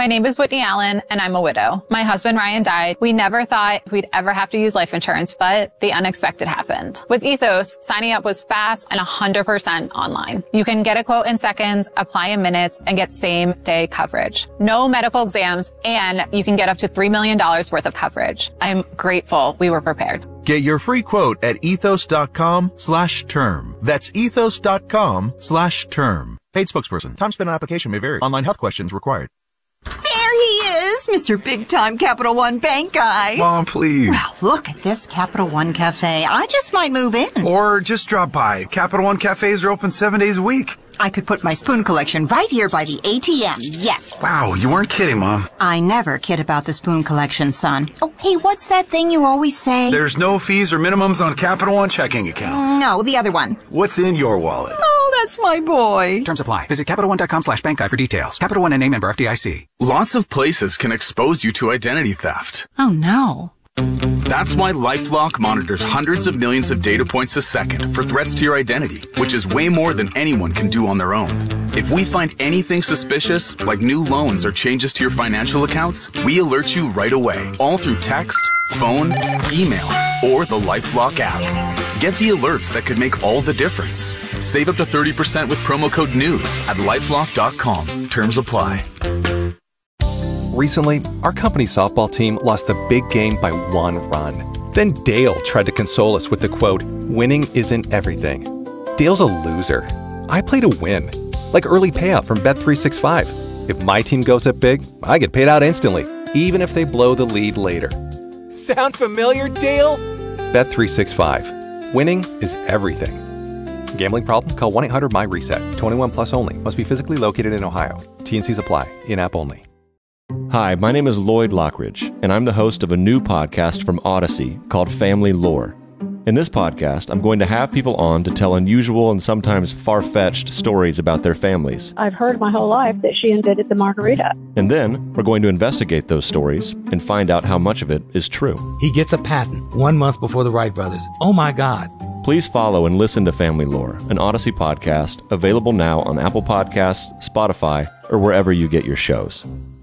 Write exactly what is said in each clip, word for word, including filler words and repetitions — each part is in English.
name is Whitney Allen, and I'm a widow. My husband, Ryan, died. We never thought we'd ever have to use life insurance, but the unexpected happened. With Ethos, signing up was fast and one hundred percent online. You can get a quote in seconds, apply in minutes, and get same-day coverage. No medical exams, and you can get up to three million dollars worth of coverage. I'm grateful we were prepared. Get your free quote at ethos.com slash term. That's ethos.com slash term. Paid spokesperson. Time spent on application may vary. Online health questions required. There he is, Mister Big-Time Capital One Bank guy. Mom, please. Well, look at this Capital One Cafe. I just might move in. Or just drop by. Capital One Cafes are open seven days a week. I could put my spoon collection right here by the A T M, yes. Wow, you weren't kidding, Mom. I never kid about the spoon collection, son. Oh, hey, what's that thing you always say? There's no fees or minimums on Capital One checking accounts. No, the other one. What's in your wallet? Oh, that's my boy. Terms apply. Visit CapitalOne.com slash bank guy for details. Capital One and name member F D I C. Lots of places can expose you to identity theft. Oh, no. That's why LifeLock monitors hundreds of millions of data points a second for threats to your identity, which is way more than anyone can do on their own. If we find anything suspicious, like new loans or changes to your financial accounts, we alert you right away, all through text, phone, email, or the LifeLock app. Get the alerts that could make all the difference. Save up to thirty percent with promo code NEWS at lifelock dot com. Terms apply. Recently, our company's softball team lost a big game by one run. Then Dale tried to console us with the quote, "Winning isn't everything." Dale's a loser. I play to win. Like early payout from Bet three sixty-five. If my team goes up big, I get paid out instantly, even if they blow the lead later. Sound familiar, Dale? Bet three sixty-five. Winning is everything. Gambling problem? Call one eight hundred M Y reset. twenty-one plus only. Must be physically located in Ohio. T and Cs apply. In-app only. Hi, my name is Lloyd Lockridge, and I'm the host of a new podcast from Odyssey called Family Lore. In this podcast, I'm going to have people on to tell unusual and sometimes far-fetched stories about their families. I've heard my whole life that she invented the margarita. And then, we're going to investigate those stories and find out how much of it is true. He gets a patent one month before the Wright brothers. Oh my God. Please follow and listen to Family Lore, an Odyssey podcast, available now on Apple Podcasts, Spotify, or wherever you get your shows.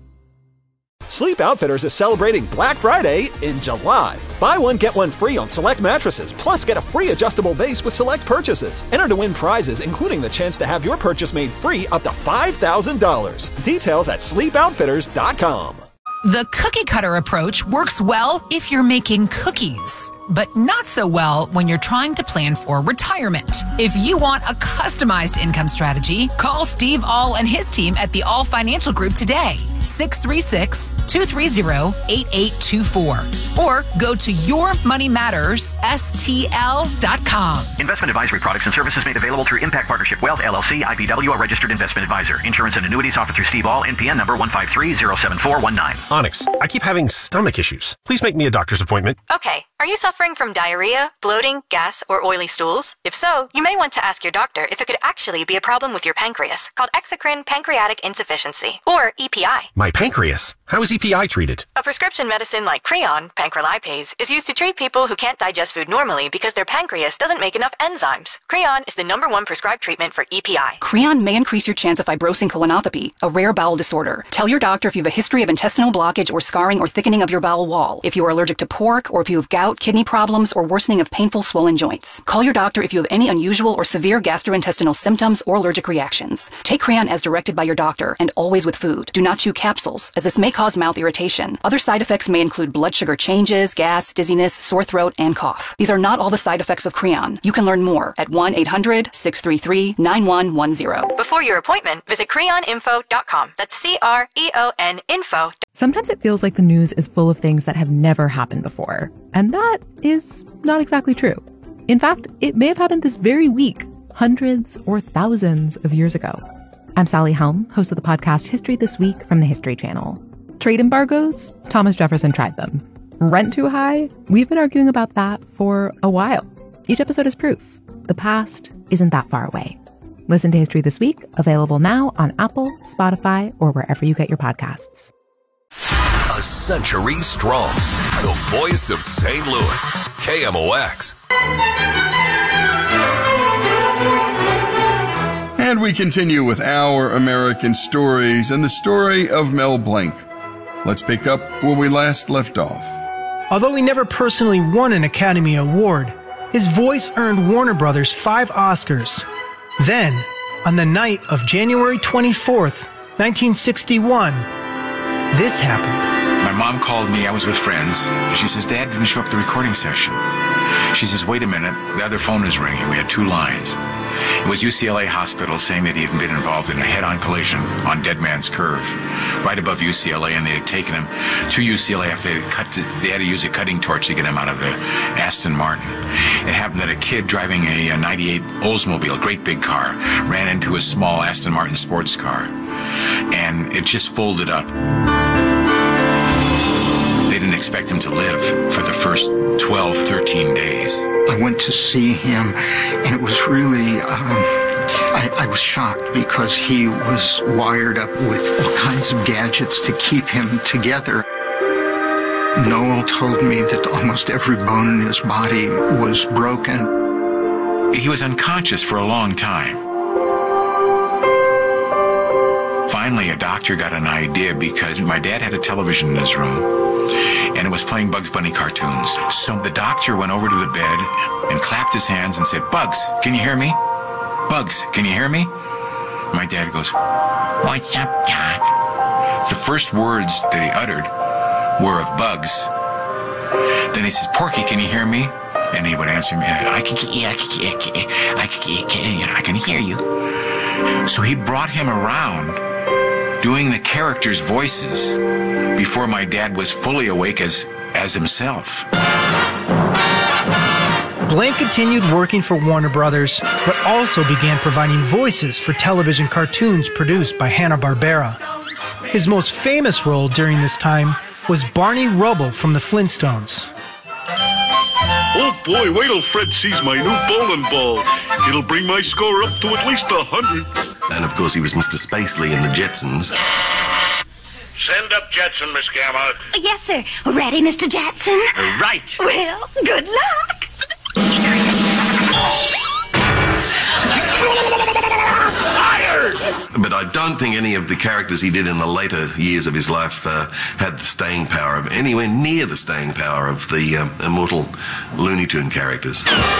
Sleep Outfitters is celebrating Black Friday in July. Buy one, get one free on select mattresses, plus get a free adjustable base with select purchases. Enter to win prizes, including the chance to have your purchase made free up to five thousand dollars. Details at sleep outfitters dot com. The cookie cutter approach works well if you're making cookies, but not so well when you're trying to plan for retirement. If you want a customized income strategy, call Steve All and his team at the All Financial Group today, six three six, two three zero, eight eight two four, or go to your money matters S T L dot com. Investment advisory products and services made available through Impact Partnership Wealth, L L C, I P W, a registered investment advisor. Insurance and annuities offered through Steve All, N P N number one five three zero seven four one nine. Onyx, I keep having stomach issues. Please make me a doctor's appointment. Okay. Are you suffering from diarrhea, bloating, gas, or oily stools? If so, you may want to ask your doctor if it could actually be a problem with your pancreas, called exocrine pancreatic insufficiency, or E P I. My pancreas? How is E P I treated? A prescription medicine like Creon, pancrelipase, is used to treat people who can't digest food normally because their pancreas doesn't make enough enzymes. Creon is the number one prescribed treatment for E P I. Creon may increase your chance of fibrosing colonopathy, a rare bowel disorder. Tell your doctor if you have a history of intestinal blockage or scarring or thickening of your bowel wall, if you are allergic to pork, or if you have gout, kidney problems, or worsening of painful swollen joints. Call your doctor if you have any unusual or severe gastrointestinal symptoms or allergic reactions. Take Creon as directed by your doctor, and always with food. Do not chew capsules, as this may cause mouth irritation. Other side effects may include blood sugar changes, gas, dizziness, sore throat, and cough. These are not all the side effects of Creon. You can learn more at one eight hundred, six three three, nine one one zero. Before your appointment, visit creon info dot com. That's C R E O N info. Sometimes it feels like the news is full of things that have never happened before, and that is not exactly true. In fact, it may have happened this very week, hundreds or thousands of years ago. I'm Sally Helm, host of the podcast History This Week from the History Channel. Trade embargoes? Thomas Jefferson tried them. Rent too high? We've been arguing about that for a while. Each episode is proof. The past isn't that far away. Listen to History This Week, available now on Apple, Spotify, or wherever you get your podcasts. A century strong. The voice of Saint Louis. K M O X. And we continue with Our American Stories and the story of Mel Blanc. Let's pick up where we last left off. Although he never personally won an Academy Award, his voice earned Warner Brothers five Oscars. Then, on the night of January twenty-fourth, nineteen sixty-one, this happened. My mom called me. I was with friends. She says, Dad didn't show up at the recording session. She says, wait a minute. The other phone is ringing. We had two lines. It was U C L A Hospital saying that he had been involved in a head-on collision on Dead Man's Curve, right above U C L A, and they had taken him to U C L A after they had, cut to, they had to use a cutting torch to get him out of the Aston Martin. It happened that a kid driving a, a ninety-eight Oldsmobile, great big car, ran into a small Aston Martin sports car, and it just folded up. They didn't expect him to live for the first twelve, thirteen days. I went to see him, and it was really, um, I, I was shocked because he was wired up with all kinds of gadgets to keep him together. Noel told me that almost every bone in his body was broken. He was unconscious for a long time. Finally, a doctor got an idea because my dad had a television in his room, and it was playing Bugs Bunny cartoons. So the doctor went over to the bed and clapped his hands and said, Bugs, can you hear me? Bugs, can you hear me? My dad goes, what's up, Doc? The first words that he uttered were of Bugs. Then he says, Porky, can you hear me? And he would answer me, I can, I can, I can, I can hear you. So he brought him around doing the characters' voices before my dad was fully awake as, as himself. Blanc continued working for Warner Brothers, but also began providing voices for television cartoons produced by Hanna-Barbera. His most famous role during this time was Barney Rubble from the Flintstones. Oh boy, wait till Fred sees my new bowling ball. It'll bring my score up to at least a hundred. And of course he was Mister Spacely in the Jetsons. Send up Jetson, Miss Gamma. Yes, sir. Ready, Mister Jetson? Right. Well, good luck. Fired! But I don't think any of the characters he did in the later years of his life uh, had the staying power of, anywhere near the staying power of the um, immortal Looney Tune characters.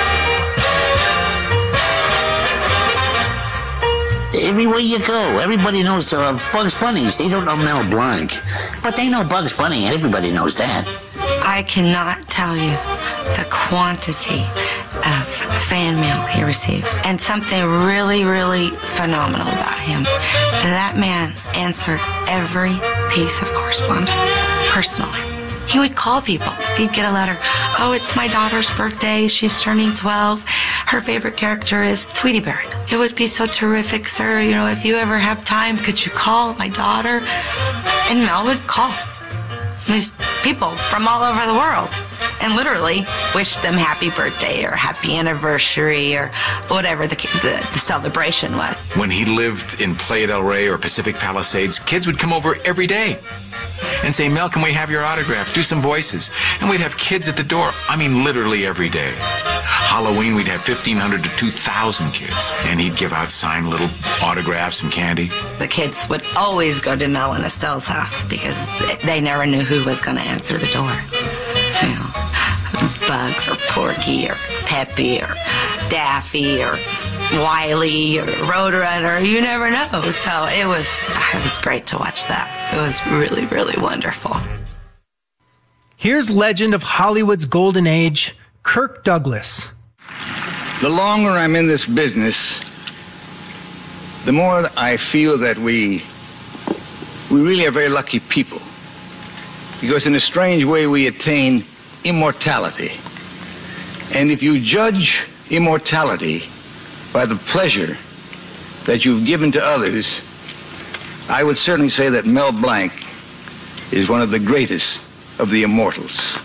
Everywhere you go, everybody knows uh, Bugs Bunnies. They don't know Mel Blanc. But they know Bugs Bunny, and everybody knows that. I cannot tell you the quantity of fan mail he received. And something really, really phenomenal about him. That man answered every piece of correspondence personally. He would call people. He'd get a letter. Oh, it's my daughter's birthday. She's turning twelve. Her favorite character is Tweety Bird. It would be so terrific, sir. You know, if you ever have time, could you call my daughter? And Mel would call these people from all over the world and literally wish them happy birthday or happy anniversary or whatever the, the, the celebration was. When he lived in Playa del Rey or Pacific Palisades, kids would come over every day and say, Mel, can we have your autograph? Do some voices. And we'd have kids at the door. I mean, literally every day. Halloween, we'd have fifteen hundred to two thousand kids. And he'd give out signed little autographs and candy. The kids would always go to Mel and Estelle's house because they never knew who was going to answer the door. You know, Bugs or Porky or Peppy or Daffy or Wiley or Roadrunner, you never know. So it was, it was great to watch that. It was really, really wonderful. Here's legend of Hollywood's golden age, Kirk Douglas. The longer I'm in this business, the more I feel that we, we really are very lucky people. Because in a strange way, we attain immortality. And if you judge immortality by the pleasure that you've given to others, I would certainly say that Mel Blanc is one of the greatest of the immortals.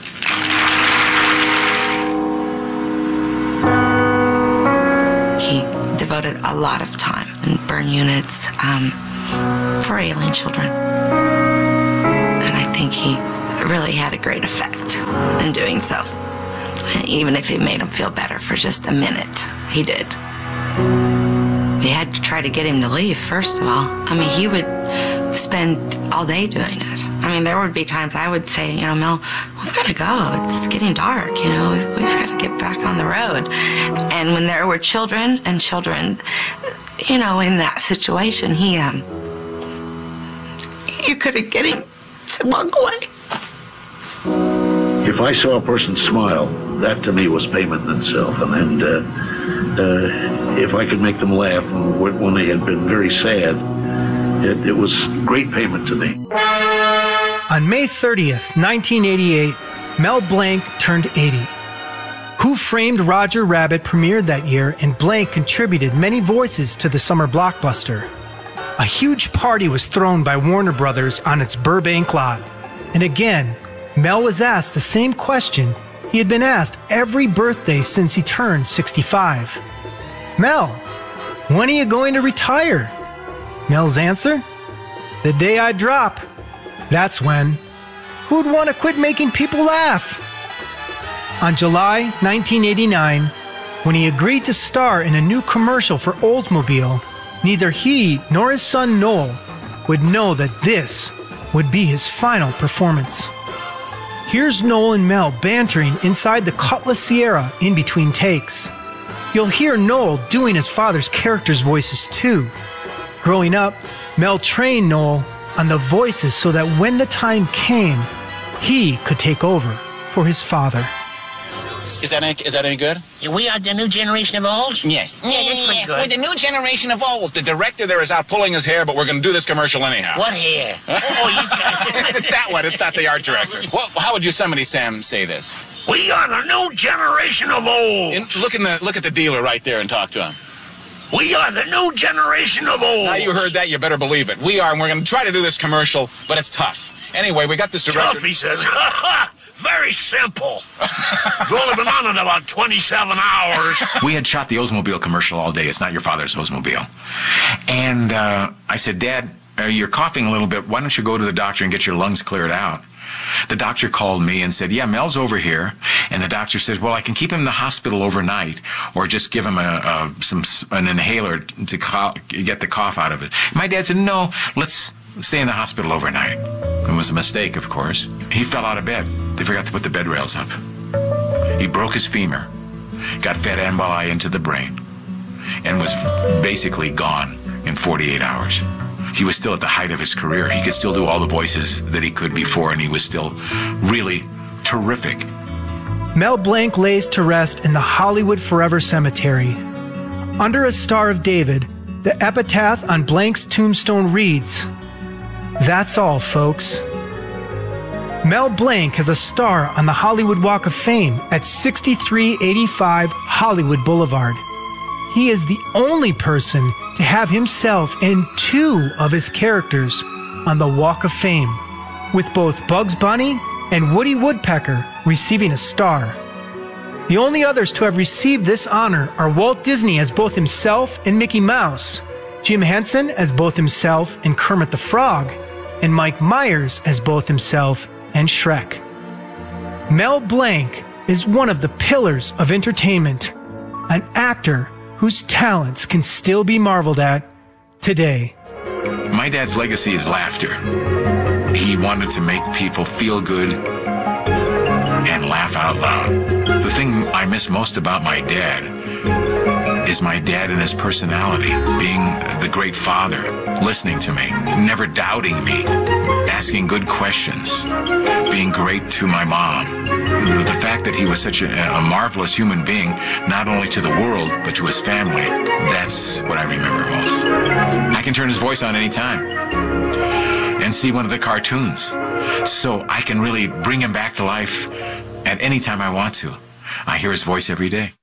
He devoted a lot of time in burn units um, for alien children. And I think he really had a great effect in doing so. Even if it made him feel better for just a minute, he did. We had to try to get him to leave, first of all. I mean, he would spend all day doing it. I mean, there would be times I would say, you know, Mel, we've got to go. It's getting dark, you know. We've, we've got to get back on the road. And when there were children and children, you know, in that situation, he, um, you couldn't get him to walk away. If I saw a person smile, that to me was payment in itself. And, and uh, uh, if I could make them laugh when they had been very sad, it, it was great payment to me. On May thirtieth, nineteen eighty-eight, Mel Blanc turned eighty. Who Framed Roger Rabbit premiered that year, and Blanc contributed many voices to the summer blockbuster. A huge party was thrown by Warner Brothers on its Burbank lot. And again, Mel was asked the same question he had been asked every birthday since he turned sixty-five. Mel, when are you going to retire? Mel's answer? The day I drop. That's when. Who'd want to quit making people laugh? On July nineteen eighty-nine, when he agreed to star in a new commercial for Oldsmobile, neither he nor his son Noel would know that this would be his final performance. Here's Noel and Mel bantering inside the Cutlass Sierra in between takes. You'll hear Noel doing his father's characters' voices too. Growing up, Mel trained Noel on the voices so that when the time came, he could take over for his father. Is that any, is that any good? We are the new generation of olds? Yes. Yeah, that's pretty good. We're the new generation of olds. The director there is out pulling his hair, but we're going to do this commercial anyhow. What hair? Oh, he's got It's that one. It's not the art director. Well, how would Yosemite Sam say this? We are the new generation of olds. In, look, in the, look at the dealer right there and talk to him. We are the new generation of olds. Now you heard that, you better believe it. We are, and we're going to try to do this commercial, but it's tough. Anyway, we got this director. Tough, he says. Very simple. We've only been on it about twenty-seven hours. We had shot the Oldsmobile commercial all day. It's not your father's Oldsmobile. And uh, I said, Dad, uh, you're coughing a little bit. Why don't you go to the doctor and get your lungs cleared out? The doctor called me and said, yeah, Mel's over here. And the doctor says, well, I can keep him in the hospital overnight or just give him a, a some an inhaler to cough, get the cough out of it. My dad said, no, let's stay in the hospital overnight. It was a mistake, of course. He fell out of bed. They forgot to put the bed rails up. He broke his femur, got fed emboli into the brain, and was basically gone in forty-eight hours. He was still at the height of his career. He could still do all the voices that he could before, and he was still really terrific. Mel Blanc lays to rest in the Hollywood Forever Cemetery. Under a Star of David, the epitaph on Blanc's tombstone reads, "That's all, folks." Mel Blanc has a star on the Hollywood Walk of Fame at sixty-three eighty-five Hollywood Boulevard. He is the only person to have himself and two of his characters on the Walk of Fame, with both Bugs Bunny and Woody Woodpecker receiving a star. The only others to have received this honor are Walt Disney as both himself and Mickey Mouse, Jim Henson as both himself and Kermit the Frog, and Mike Myers as both himself and Shrek. Mel Blanc is one of the pillars of entertainment, an actor whose talents can still be marveled at today. My dad's legacy is laughter. He wanted to make people feel good and laugh out loud. The thing I miss most about my dad is my dad and his personality, being the great father, listening to me, never doubting me, asking good questions, being great to my mom. The fact that he was such a, a marvelous human being, not only to the world, but to his family, that's what I remember most. I can turn his voice on any time and see one of the cartoons, so I can really bring him back to life at any time I want to. I hear his voice every day.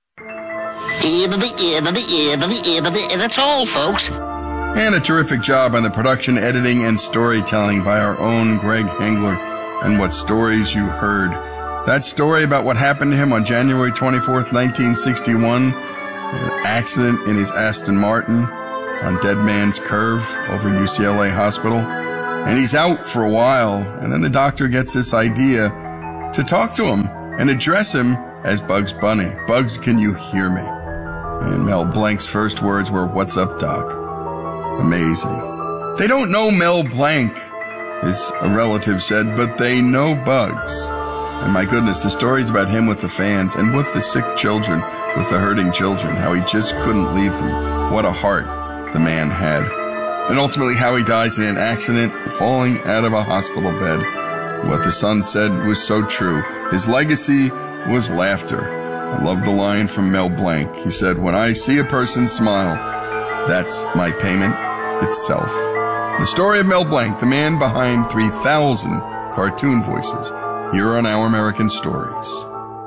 That's all, folks. And a terrific job on the production, editing, and storytelling by our own Greg Hengler. And what stories you heard. That story about what happened to him on January twenty-fourth, nineteen sixty-one, an accident in his Aston Martin on Dead Man's Curve over U C L A Hospital. And he's out for a while, and then the doctor gets this idea to talk to him and address him as Bugs Bunny. Bugs, can you hear me? And Mel Blanc's first words were, "What's up, Doc?" Amazing. They don't know Mel Blanc, his a relative said, but they know Bugs. And my goodness, the stories about him with the fans and with the sick children, with the hurting children, how he just couldn't leave them. What a heart the man had. And ultimately how he dies in an accident, falling out of a hospital bed. What the son said was so true. His legacy was laughter. I love the line from Mel Blanc. He said, "When I see a person smile, that's my payment itself." The story of Mel Blanc, the man behind three thousand cartoon voices, here on Our American Stories.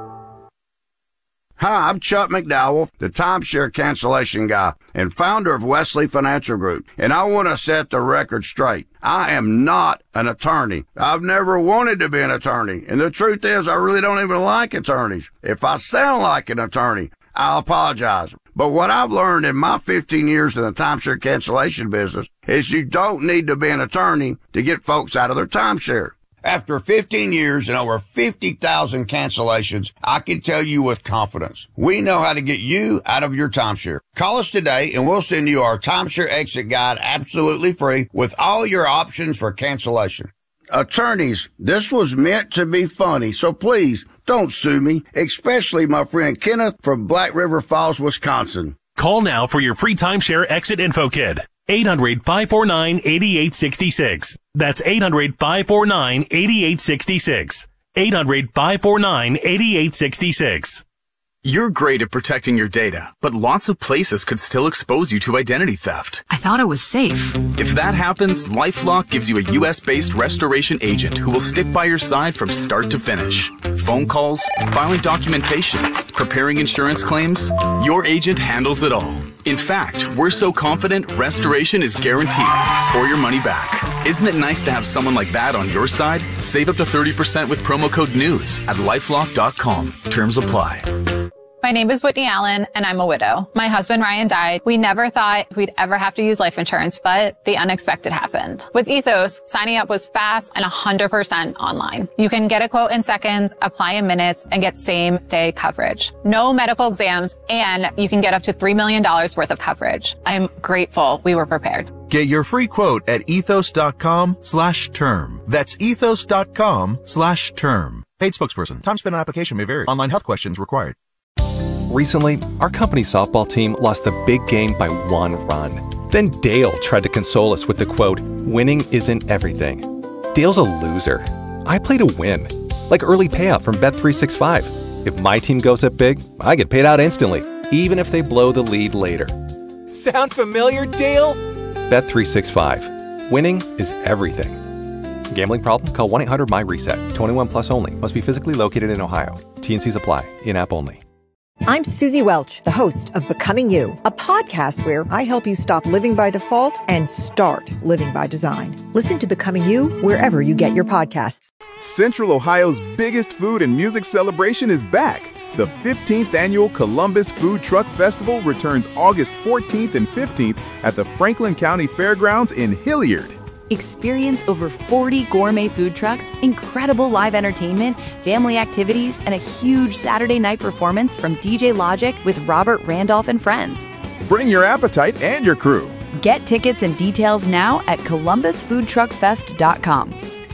Hi, I'm Chuck McDowell, the timeshare cancellation guy and founder of Wesley Financial Group, and I want to set the record straight. I am not an attorney. I've never wanted to be an attorney, and the truth is I really don't even like attorneys. If I sound like an attorney, I'll apologize. But what I've learned in my fifteen years in the timeshare cancellation business is you don't need to be an attorney to get folks out of their timeshare. After fifteen years and over fifty thousand cancellations, I can tell you with confidence, we know how to get you out of your timeshare. Call us today and we'll send you our timeshare exit guide absolutely free with all your options for cancellation. Attorneys, this was meant to be funny, so please don't sue me, especially my friend Kenneth from Black River Falls, Wisconsin. Call now for your free timeshare exit info kit. eight hundred, five four nine, eight eight six six. That's eight hundred, five four nine, eight eight six six. eight hundred, five four nine, eight eight six six. You're great at protecting your data, but lots of places could still expose you to identity theft. I thought it was safe. If that happens, LifeLock gives you a U S-based restoration agent who will stick by your side from start to finish. Phone calls, filing documentation, preparing insurance claims, your agent handles it all. In fact, we're so confident restoration is guaranteed or your money back. Isn't it nice to have someone like that on your side? Save up to thirty percent with promo code NEWS at lifelock dot com. Terms apply. My name is Whitney Allen, and I'm a widow. My husband, Ryan, died. We never thought we'd ever have to use life insurance, but the unexpected happened. With Ethos, signing up was fast and one hundred percent online. You can get a quote in seconds, apply in minutes, and get same-day coverage. No medical exams, and you can get up to three million dollars worth of coverage. I'm grateful we were prepared. Get your free quote at ethos.com slash term. That's ethos.com slash term. Paid spokesperson. Time spent on application may vary. Online health questions required. Recently, our company softball team lost a big game by one run. Then Dale tried to console us with the quote, "Winning isn't everything." Dale's a loser. I play to win. Like early payout from Bet three sixty-five. If my team goes up big, I get paid out instantly, even if they blow the lead later. Sound familiar, Dale? Bet three sixty-five. Winning is everything. Gambling problem? Call one eight hundred M Y reset. twenty-one plus only. Must be physically located in Ohio. T N Cs apply. In-app only. I'm Susie Welch, the host of Becoming You, a podcast where I help you stop living by default and start living by design. Listen to Becoming You wherever you get your podcasts. Central Ohio's biggest food and music celebration is back. The fifteenth Annual Columbus Food Truck Festival returns August fourteenth and fifteenth at the Franklin County Fairgrounds in Hilliard. Experience over forty gourmet food trucks, incredible live entertainment, family activities, and a huge Saturday night performance from D J Logic with Robert Randolph and friends. Bring your appetite and your crew. Get tickets and details now at columbus food truck fest dot com.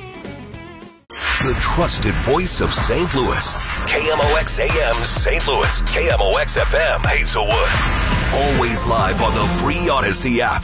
The trusted voice of Saint Louis. K M O X A M Saint Louis. K M O X F M Hazelwood. Always live on the free Odyssey app.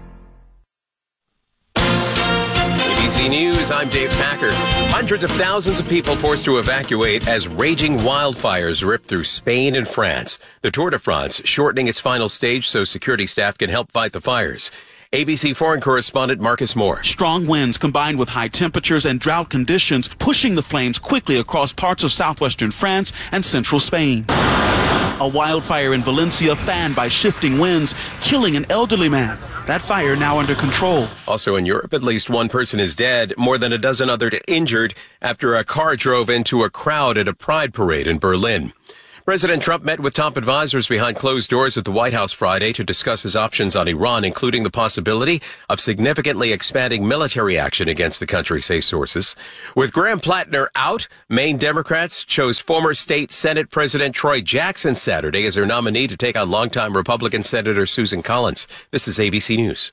A B C News, I'm Dave Packer. Hundreds of thousands of people forced to evacuate as raging wildfires rip through Spain and France. The Tour de France shortening its final stage so security staff can help fight the fires. A B C foreign correspondent Marcus Moore. Strong winds combined with high temperatures and drought conditions pushing the flames quickly across parts of southwestern France and central Spain. A wildfire in Valencia fanned by shifting winds, killing an elderly man. That fire now under control. Also in Europe, at least one person is dead, more than a dozen others injured after a car drove into a crowd at a pride parade in Berlin. President Trump met with top advisors behind closed doors at the White House Friday to discuss his options on Iran, including the possibility of significantly expanding military action against the country, say sources. With Graham Plattner out, Maine Democrats chose former state Senate President Troy Jackson Saturday as their nominee to take on longtime Republican Senator Susan Collins. This is A B C News.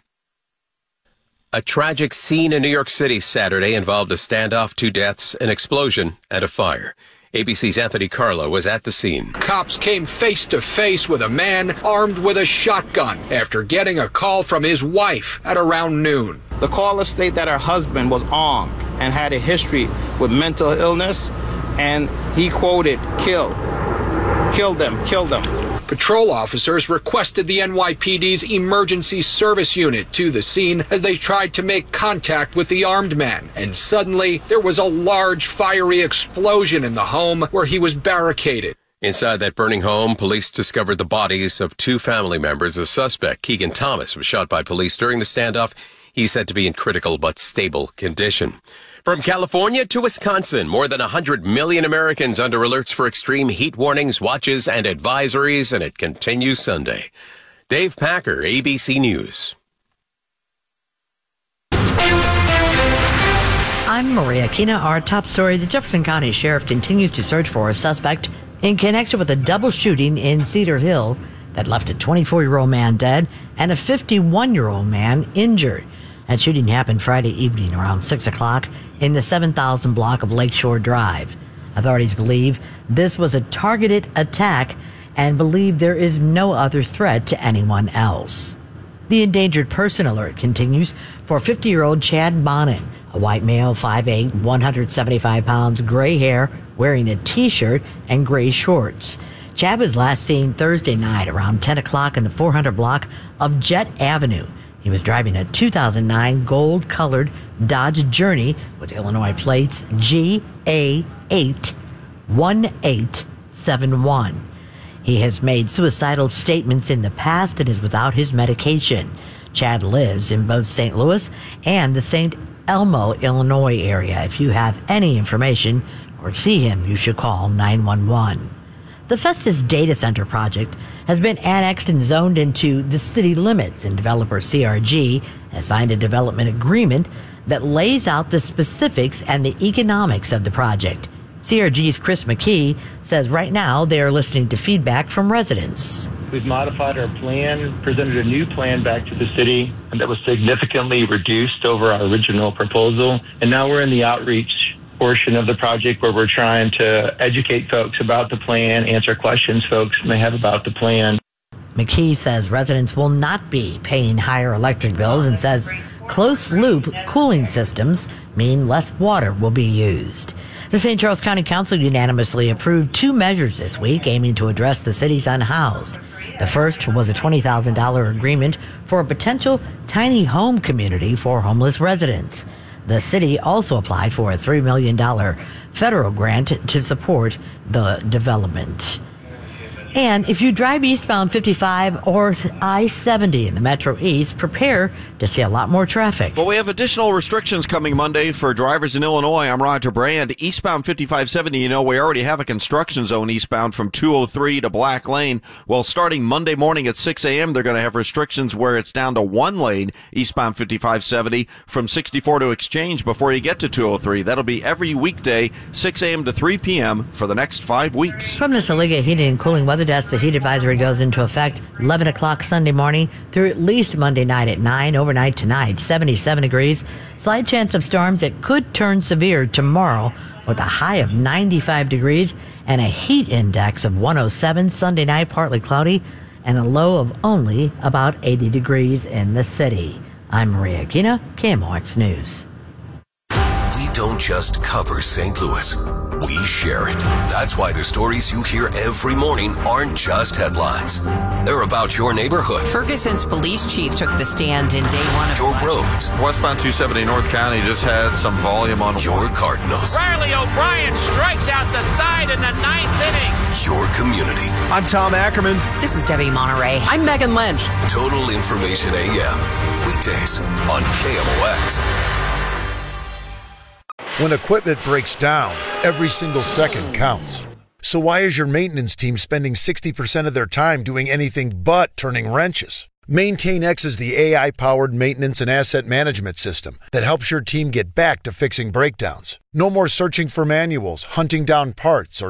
A tragic scene in New York City Saturday involved a standoff, two deaths, an explosion, and a fire. A B C's Anthony Carlo was at the scene. Cops came face to face with a man armed with a shotgun after getting a call from his wife at around noon. The caller stated that her husband was armed and had a history with mental illness, and he quoted, "Kill, kill them, kill them." Patrol officers requested the N Y P D's emergency service unit to the scene as they tried to make contact with the armed man. And suddenly, there was a large fiery explosion in the home where he was barricaded. Inside that burning home, police discovered the bodies of two family members. The suspect, Keegan Thomas, was shot by police during the standoff. He's said to be in critical but stable condition. From California to Wisconsin, more than one hundred million Americans under alerts for extreme heat warnings, watches, and advisories, and it continues Sunday. Dave Packer, A B C News. I'm Maria Kina. Our top story, the Jefferson County Sheriff continues to search for a suspect in connection with a double shooting in Cedar Hill that left a twenty-four-year-old man dead and a fifty-one-year-old man injured. That shooting happened Friday evening around six o'clock in the seven thousand block of Lakeshore Drive. Authorities believe this was a targeted attack and believe there is no other threat to anyone else. The endangered person alert continues for fifty-year-old Chad Bonning, a white male, five eight, one hundred seventy-five pounds, gray hair, wearing a T-shirt and gray shorts. Chad was last seen Thursday night around ten o'clock in the four hundred block of Jet Avenue. He was driving a two thousand nine gold-colored Dodge Journey with Illinois plates G A eight one eight seven one. He has made suicidal statements in the past and is without his medication. Chad lives in both Saint Louis and the Saint Elmo, Illinois area. If you have any information or see him, you should call nine one one. The Festus Data Center project has been annexed and zoned into the city limits, and developer C R G has signed a development agreement that lays out the specifics and the economics of the project. C R G's Chris McKee says right now they are listening to feedback from residents. We've modified our plan, presented a new plan back to the city that was significantly reduced over our original proposal, and now we're in the outreach portion of the project where we're trying to educate folks about the plan, answer questions folks may have about the plan. McKee says residents will not be paying higher electric bills and says closed-loop cooling systems mean less water will be used. The Saint Charles County Council unanimously approved two measures this week aiming to address the city's unhoused. The first was a twenty thousand dollars agreement for a potential tiny home community for homeless residents. The city also applied for a three million dollars federal grant to support the development. And if you drive eastbound fifty-five or I seventy in the Metro East, prepare to see a lot more traffic. Well, we have additional restrictions coming Monday for drivers in Illinois. I'm Roger Brand. Eastbound fifty-five seventy, you know, we already have a construction zone eastbound from two oh three to Black Lane. Well, starting Monday morning at six a.m., they're going to have restrictions where it's down to one lane eastbound fifty-five seventy from sixty-four to Exchange before you get to two oh three. That'll be every weekday, six a.m. to three p.m. for the next five weeks. From the Saliga Heating and Cooling Weather Desk, the heat advisory goes into effect eleven o'clock Sunday morning through at least Monday night at nine. Overnight tonight, seventy-seven degrees. Slight chance of storms that could turn severe tomorrow with a high of ninety-five degrees and a heat index of one oh seven. Sunday night, partly cloudy and a low of only about eighty degrees in the city. I'm Maria Kina, K M O X News. We don't just cover Saint Louis. We share it. That's why the stories you hear every morning aren't just headlines. They're about your neighborhood. Ferguson's police chief took the stand in day one of your roads. Westbound two seventy North County just had some volume on your Cardinals. Riley O'Brien strikes out the side in the ninth inning. Your community. I'm Tom Ackerman. This is Debbie Monterey. I'm Megan Lynch. Total Information A M. Weekdays on K M O X. When equipment breaks down, every single second counts. So why is your maintenance team spending sixty percent of their time doing anything but turning wrenches? MaintainX is the A I-powered maintenance and asset management system that helps your team get back to fixing breakdowns. No more searching for manuals, hunting down parts, or